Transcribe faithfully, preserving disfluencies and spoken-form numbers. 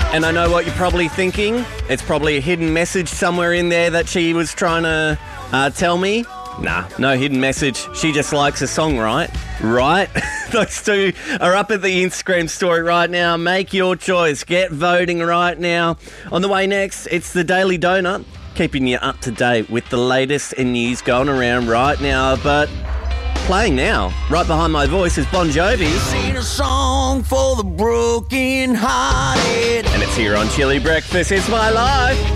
And I know what you're probably thinking. It's probably a hidden message somewhere in there that she was trying to uh, tell me. Nah, no hidden message. She just likes a song, right? Right? Those two are up at the Instagram story right now. Make your choice. Get voting right now. On the way next, it's the Daily Donut, keeping you up to date with the latest in news going around right now. But playing now, right behind my voice, is Bon Jovi. Sing a song for the broken hearted. And it's here on Chili Breakfast. It's my life.